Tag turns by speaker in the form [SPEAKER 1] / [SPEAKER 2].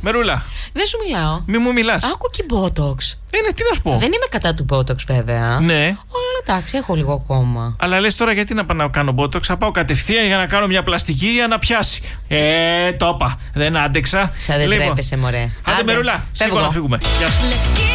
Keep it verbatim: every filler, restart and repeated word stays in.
[SPEAKER 1] Μερούλα.
[SPEAKER 2] Δεν σου μιλάω.
[SPEAKER 1] Μη μου μιλάς.
[SPEAKER 2] Άκου και Botox.
[SPEAKER 1] Ε, ναι, τι να σου πω.
[SPEAKER 2] Δεν είμαι κατά του Botox, βέβαια.
[SPEAKER 1] Ναι.
[SPEAKER 2] Αλλά εντάξει, έχω λίγο ακόμα.
[SPEAKER 1] Αλλά λες τώρα γιατί να πάω να κάνω Botox. Θα πάω κατευθείαν για να κάνω μια πλαστική για να πιάσει. Ε, το είπα. Δεν άντεξα.
[SPEAKER 2] Σαν δεν
[SPEAKER 1] Λοιπόν,
[SPEAKER 2] τρέπεσαι, μωρέ.
[SPEAKER 1] Άντε, Μερούλα, σίγουρα να φύγουμε. Γεια σας.